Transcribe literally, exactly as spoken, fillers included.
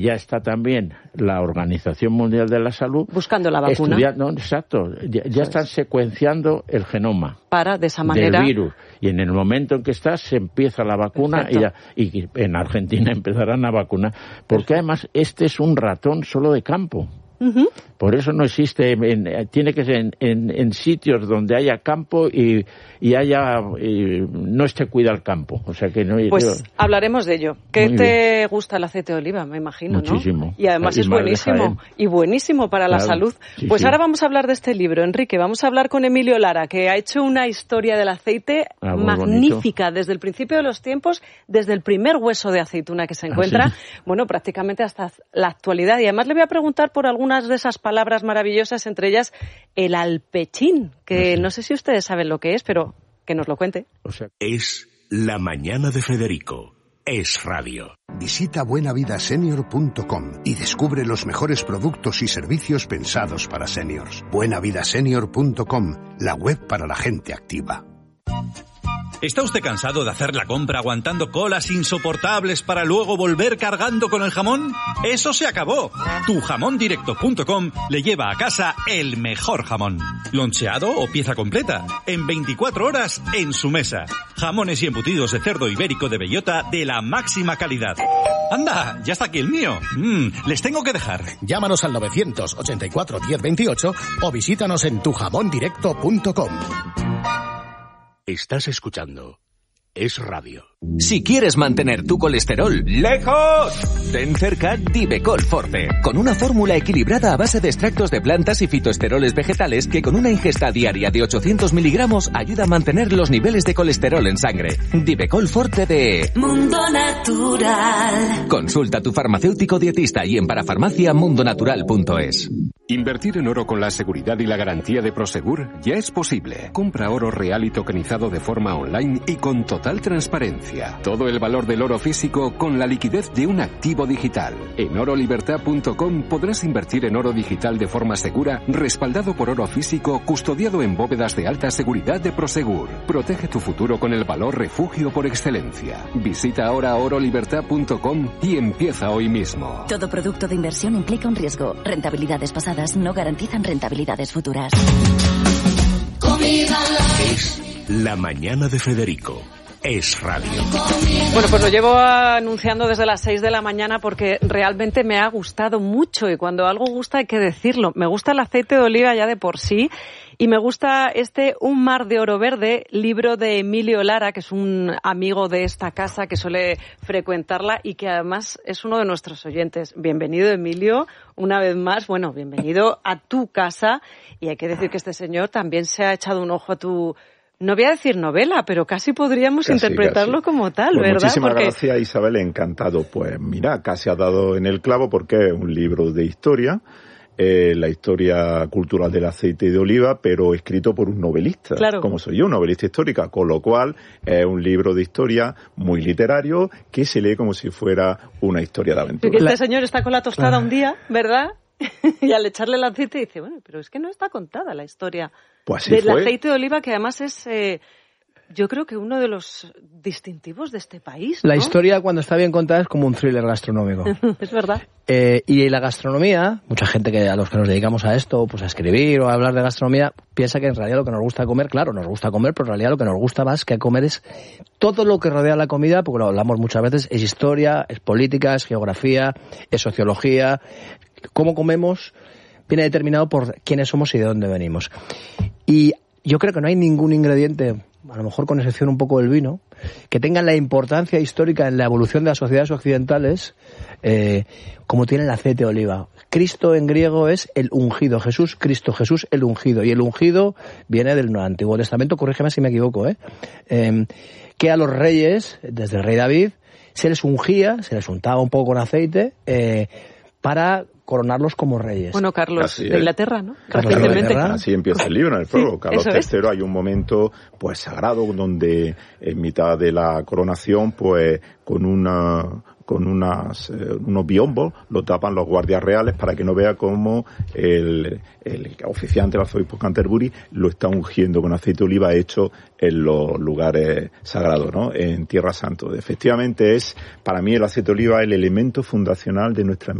Ya está también la Organización Mundial de la Salud buscando la vacuna. Estudiando, exacto, ya, ya están secuenciando el genoma para de esa manera del virus. Y en el momento en que está, se empieza la vacuna y, ya, y en Argentina empezarán a vacunar. Porque además este es un ratón solo de campo. Uh-huh. Por eso no existe, en, tiene que ser en, en, en sitios donde haya campo y, y haya y no esté cuidado el campo. O sea que no. Pues yo, hablaremos de ello. ¿Qué te bien. gusta el aceite de oliva? Me imagino, muchísimo. ¿no? Y además y es buenísimo y buenísimo para claro. la salud. Sí, pues sí. ahora vamos a hablar de este libro, Enrique. Vamos a hablar con Emilio Lara, que ha hecho una historia del aceite ah, magnífica bonito. Desde el principio de los tiempos, desde el primer hueso de aceituna que se encuentra, ah, ¿sí? bueno, prácticamente hasta la actualidad. Y además le voy a preguntar por algunas de esas palabras maravillosas, entre ellas el alpechín, que no sé si ustedes saben lo que es, pero que nos lo cuente. O sea, es La Mañana de Federico. Es radio. Visita buena vida senior punto com y descubre los mejores productos y servicios pensados para seniors. buena vida senior punto com, la web para la gente activa. ¿Está usted cansado de hacer la compra aguantando colas insoportables para luego volver cargando con el jamón? ¡Eso se acabó! tu jamón directo punto com le lleva a casa el mejor jamón. Loncheado o pieza completa, en veinticuatro horas en su mesa. Jamones y embutidos de cerdo ibérico de bellota de la máxima calidad. ¡Anda! ¡Ya está aquí el mío! Mm, les tengo que dejar. Llámanos al novecientos ochenta y cuatro diez veintiocho o visítanos en tu jamón directo punto com. Estás escuchando Es Radio. Si quieres mantener tu colesterol lejos, ten cerca Divecol Forte, con una fórmula equilibrada a base de extractos de plantas y fitoesteroles vegetales que con una ingesta diaria de ochocientos miligramos ayuda a mantener los niveles de colesterol en sangre. Divecol Forte de Mundo Natural. Consulta a tu farmacéutico dietista y en parafarmacia mundo natural punto es. Invertir en oro con la seguridad y la garantía de Prosegur ya es posible. Compra oro real y tokenizado de forma online y con total transparencia. Todo el valor del oro físico con la liquidez de un activo digital. En oro libertad punto com podrás invertir en oro digital de forma segura, respaldado por oro físico, custodiado en bóvedas de alta seguridad de Prosegur. Protege tu futuro con el valor refugio por excelencia. Visita ahora oro libertad punto com y empieza hoy mismo. Todo producto de inversión implica un riesgo. Rentabilidades pasadas no garantizan rentabilidades futuras. Es La Mañana de Federico. Es radio. Bueno, pues lo llevo anunciando desde las seis de la mañana porque realmente me ha gustado mucho y cuando algo gusta hay que decirlo. Me gusta el aceite de oliva ya de por sí y me gusta este Un mar de oro verde, libro de Emilio Lara, que es un amigo de esta casa que suele frecuentarla y que además es uno de nuestros oyentes. Bienvenido, Emilio, una vez más. Bueno, bienvenido a tu casa y hay que decir que este señor también se ha echado un ojo a tu... No voy a decir novela, pero casi podríamos casi, interpretarlo casi. como tal, pues ¿verdad? Muchísimas porque... gracias, Isabel, encantado. Pues mira, casi ha dado en el clavo porque es un libro de historia, eh, la historia cultural del aceite de oliva, pero escrito por un novelista, claro. como soy yo, novelista histórica, con lo cual es un libro de historia muy literario que se lee como si fuera una historia de aventura. Porque este señor está con la tostada un día, ¿verdad? Y al echarle el aceite dice, bueno, pero es que no está contada la historia pues del fue. aceite de oliva, que además es, eh, yo creo que uno de los distintivos de este país, ¿no? La historia, cuando está bien contada, es como un thriller gastronómico. Es verdad. Eh, y la gastronomía, mucha gente que a los que nos dedicamos a esto, pues a escribir o a hablar de gastronomía, piensa que en realidad lo que nos gusta comer, claro, nos gusta comer, pero en realidad lo que nos gusta más que comer es todo lo que rodea la comida, porque lo hablamos muchas veces, es historia, es política, es geografía, es sociología. Cómo comemos viene determinado por quiénes somos y de dónde venimos. Y yo creo que no hay ningún ingrediente, a lo mejor con excepción un poco del vino, que tenga la importancia histórica en la evolución de las sociedades occidentales eh, como tiene el aceite de oliva. Cristo en griego es el ungido, Jesús, Cristo, Jesús, el ungido. Y el ungido viene del Antiguo Testamento, corrígeme si me equivoco, ¿eh? eh que a los reyes, desde el rey David, se les ungía, se les untaba un poco con aceite eh, para coronarlos como reyes. Bueno, Carlos Así de es. Inglaterra, ¿no? Carlos de Inglaterra. Así empieza el libro, en el prólogo. Sí, Carlos eso es. tercero, hay un momento pues sagrado donde en mitad de la coronación, pues con una con unas, eh, unos biombos, lo tapan los guardias reales para que no vea cómo el, el oficiante del arzobispo Canterbury lo está ungiendo con aceite de oliva hecho en los lugares sagrados, ¿no? En Tierra Santa. Efectivamente es, para mí, el aceite de oliva el elemento fundacional de nuestra